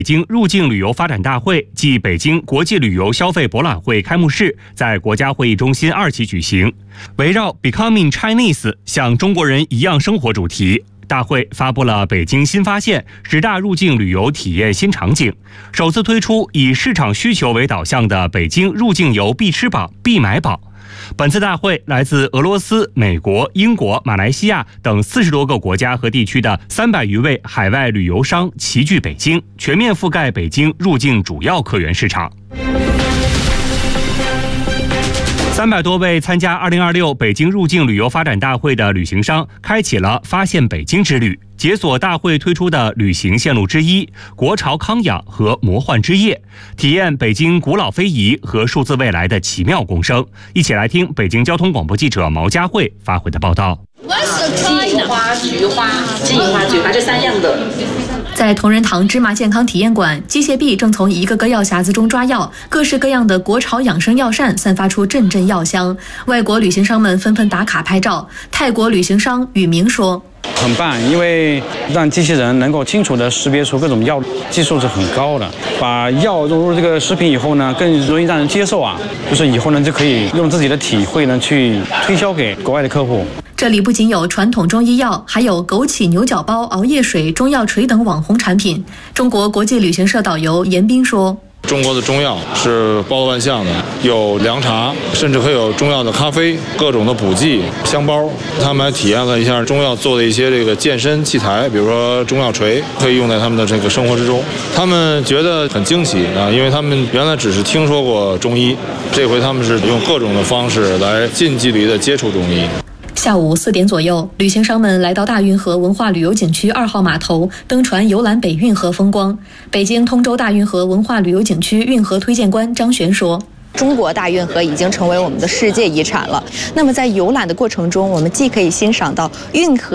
北京入境旅游发展大会暨北京国际旅游消费博览会开幕式在国家会议中心2期举行，围绕 Becoming Chinese 像中国人一样生活主题，大会发布了北京新发现10大入境旅游体验新场景，首次推出以市场需求为导向的北京入境游必吃榜、必买榜。本次大会来自俄罗斯、美国、英国、马来西亚等40多个国家和地区的300余位海外旅游商齐聚北京，全面覆盖北京入境主要客源市场。300多位参加2026北京入境旅游发展大会的旅行商开启了发现北京之旅，解锁大会推出的旅行线路之一国潮康养和魔幻之夜，体验北京古老非遗和数字未来的奇妙共生。一起来听北京交通广播记者毛佳慧发回的报道。 金银花、菊花、金银花、菊花这3样的。 在同仁堂芝麻健康体验馆，机械臂正从一个个药匣子中抓药，各式各样的国潮养生药膳散发出阵阵药香。外国旅行商们纷纷打卡拍照。泰国旅行商宇明说：“ 很棒，因为让机器人能够清楚地识别出各种药，技术是很高的。把药融入这个食品以后呢，更容易让人接受啊，就是以后呢就可以用自己的体会呢去推销给国外的客户。” 这里不仅有传统中医药，还有枸杞牛角包、熬夜水、中药锤等网红产品。中国国际旅行社导游严斌说：“ 中国的中药是包罗万象的，有凉茶，甚至会有中药的咖啡，各种的补剂、香包。他们还体验了一下中药做的一些这个健身器材，比如说中药锤，可以用在他们的这个生活之中。他们觉得很惊喜啊，因为他们原来只是听说过中医，这回他们是用各种的方式来近距离的接触中医。” 下午4点左右，旅行商们来到大运河文化旅游景区2号码头，登船游览北运河风光。北京通州大运河文化旅游景区运河推荐官张璇说：“ 中国大运河已经成为我们的世界遗产了。那么在游览的过程中，我们既可以欣赏到运河